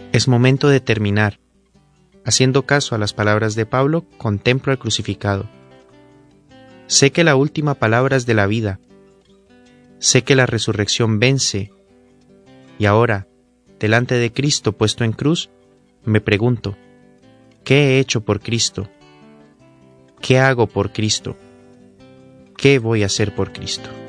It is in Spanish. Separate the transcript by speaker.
Speaker 1: Es momento de terminar. Haciendo caso a las palabras de Pablo, contemplo al crucificado. Sé que la última palabra es de la vida. Sé que la resurrección vence. Y ahora, delante de Cristo puesto en cruz, me pregunto, ¿qué he hecho por Cristo? ¿Qué hago por Cristo? ¿Qué voy a hacer por Cristo?